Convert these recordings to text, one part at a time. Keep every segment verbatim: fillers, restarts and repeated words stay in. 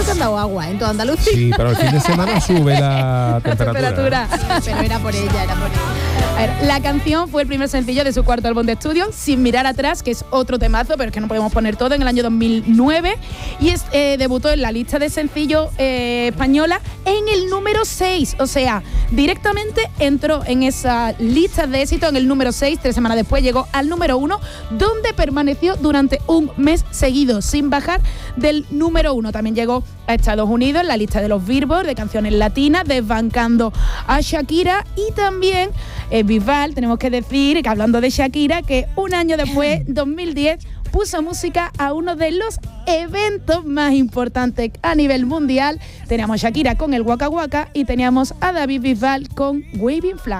que han dado agua en toda Andalucía. Sí, pero el fin de semana sube la temperatura. temperatura. Pero era por ella, era por ella. A ver, la canción fue el primer sencillo de su cuarto álbum de estudio, Sin mirar atrás, que es otro temazo, pero es que no podemos poner todo, en el año dos mil nueve. Y es, eh, debutó en la lista de sencillos eh, española en el número seis. O sea, directamente entró en esa lista de éxito en el número seis. Tres semanas después llegó al número uno, donde permaneció durante un mes seguido, sin bajar del número uno. También llegó a Estados Unidos en la lista de los Billboard de canciones latinas, desbancando a Shakira. Y también eh, Bisbal, tenemos que decir, que hablando de Shakira, que un año después, dos mil diez, puso música a uno de los eventos más importantes a nivel mundial. Teníamos a Shakira con el Waka Waka y teníamos a David Bisbal con Waving Flag.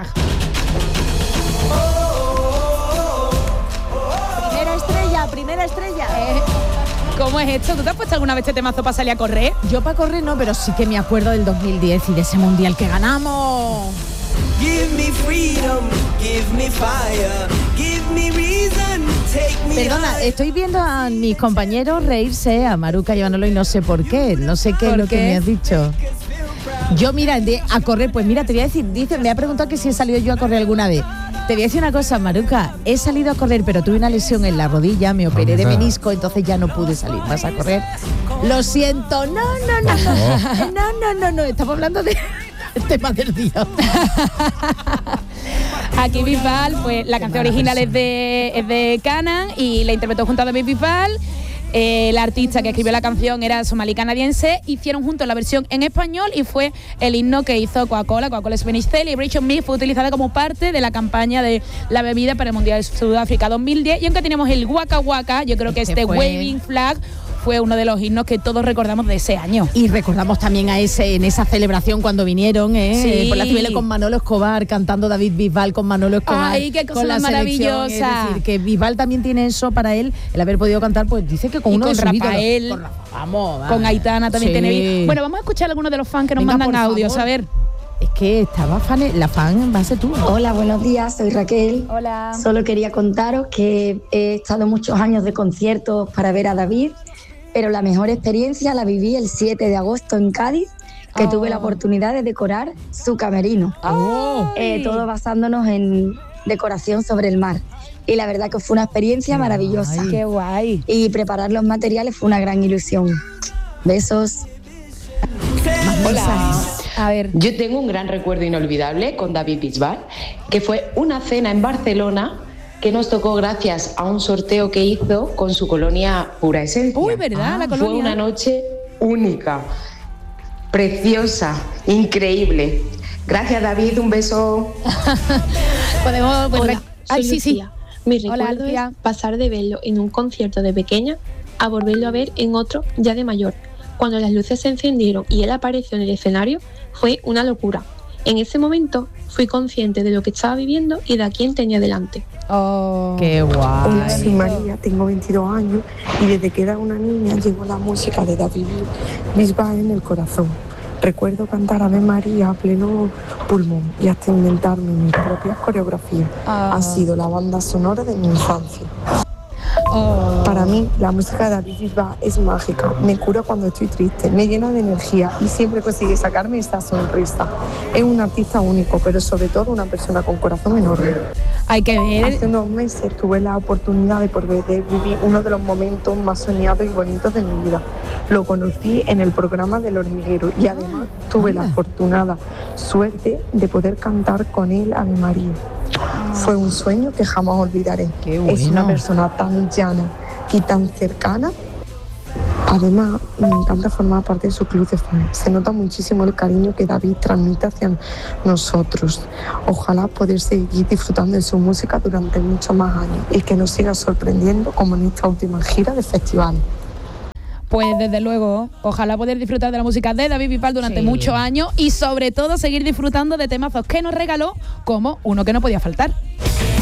Primera estrella, primera estrella. Eh, ¿Cómo es esto? ¿Tú te has puesto alguna vez este temazo para salir a correr? Yo para correr no, pero sí que me acuerdo del dos mil diez y de ese mundial que ganamos. Give me freedom, give me fire, give me reason, take me. Perdona, estoy viendo a mis compañeros reírse, a Maruca y a Manolo, y no sé por qué, no sé qué es lo qué? que me has dicho. Yo, mira, de, a correr, pues mira, te voy a decir, dice, me ha preguntado que si he salido yo a correr alguna vez. Te voy a decir una cosa, Maruca, he salido a correr, pero tuve una lesión en la rodilla, me operé de menisco, entonces ya no pude salir más a correr. Lo siento, no, no, no, no, no, no, no, no, estamos hablando de el tema del día. Aquí Bisbal, pues la canción original es de, es de Canan y la interpretó junto a David Bisbal. Eh, la artista que escribió la canción era somalí-canadiense. Hicieron juntos la versión en español y fue el himno que hizo Coca-Cola. Coca-Cola Spanish Celebration Me fue utilizada como parte de la campaña de la bebida para el Mundial de Sudáfrica dos mil diez. Y aunque tenemos el Waka Waka, yo creo que este fue... Waving Flag fue uno de los himnos que todos recordamos de ese año. Y recordamos también a ese en esa celebración cuando vinieron, ¿eh? Sí. Por la Cibeles con Manolo Escobar, cantando David Bisbal con Manolo Escobar. Ay, qué cosa con la maravillosa. Es decir, que Bisbal también tiene eso para él, el haber podido cantar, pues dice que con y uno con de sus Rafael, ídolos. Con Rafael, vamos, va. con Aitana también Sí. tiene. Bueno, vamos a escuchar a algunos de los fans que nos Venga, mandan por audios, favor. a ver. Es que estaba fan, la fan va a ser tú. Hola, buenos días, soy Raquel. Hola. Solo quería contaros que he estado muchos años de conciertos para ver a David, pero la mejor experiencia la viví el siete de agosto en Cádiz, que Oh. tuve la oportunidad de decorar su camerino. Oh. Eh, todo basándonos en decoración sobre el mar. Y la verdad que fue una experiencia maravillosa. Qué guay. Y preparar los materiales fue una gran ilusión. Besos. Hola. A ver. Yo tengo un gran recuerdo inolvidable con David Bisbal, que fue una cena en Barcelona que nos tocó gracias a un sorteo que hizo con su colonia Pura Esencia. Uy, ¿verdad? La colonia. Fue una noche única, preciosa, increíble. Gracias, David, un beso. Podemos... pues, Hola, re- Ay, soy sí, sí. Lucía. Mi Hola, recuerdo Lucía. es pasar de verlo en un concierto de pequeña a volverlo a ver en otro ya de mayor. Cuando las luces se encendieron y él apareció en el escenario, fue una locura. En ese momento fui consciente de lo que estaba viviendo y de a quién tenía delante. Oh. Qué guay. Hola, soy María, tengo veintidós años y desde que era una niña llegó la música de David Bisbal en el corazón. Recuerdo cantar Ave María a pleno pulmón y hasta inventarme mis propias coreografías. Ah. Ha sido la banda sonora de mi infancia. Oh. Para mí, la música de David Bisbal es mágica. Me cura cuando estoy triste, me llena de energía y siempre consigue sacarme esta sonrisa. Es un artista único, pero sobre todo una persona con corazón enorme. Hay que ver. Hace unos meses tuve la oportunidad de poder vivir uno de los momentos más soñados y bonitos de mi vida. Lo conocí en el programa del Hormiguero y además tuve la afortunada suerte de poder cantar con él Ave María. Fue un sueño que jamás olvidaré. Qué bueno. Es una persona tan llana y tan cercana. Además, me encanta formar parte de su club de fans. Se nota muchísimo el cariño que David transmite hacia nosotros. Ojalá poder seguir disfrutando de su música durante muchos más años y que nos siga sorprendiendo como en esta última gira de festival. Pues desde luego, ojalá poder disfrutar de la música de David Bisbal durante Sí. muchos años y sobre todo seguir disfrutando de temazos que nos regaló, como uno que no podía faltar.